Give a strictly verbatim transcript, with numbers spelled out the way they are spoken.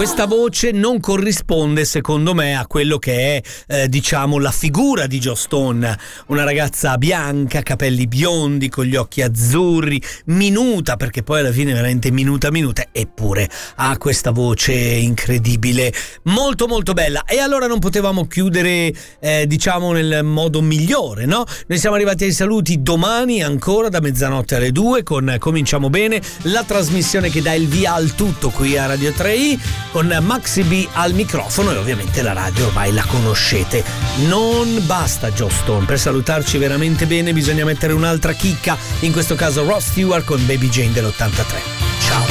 questa voce non corrisponde secondo me a quello che è eh, diciamo la figura di Joss Stone, una ragazza bianca, capelli biondi, con gli occhi azzurri, minuta, perché poi alla fine è veramente minuta minuta, eppure ha questa voce incredibile, molto molto bella. E allora non potevamo chiudere eh, diciamo nel modo migliore, no? Noi siamo arrivati ai saluti, domani ancora da mezzanotte alle due con Cominciamo Bene, la trasmissione che dà il via al tutto qui a Radio tre i, con Maxi B al microfono, e ovviamente la radio ormai la conoscete. Non basta Joss Stone, per salutarci veramente bene bisogna mettere un'altra chicca, in questo caso Rod Stewart con Baby Jane dell'ottantatré. Ciao.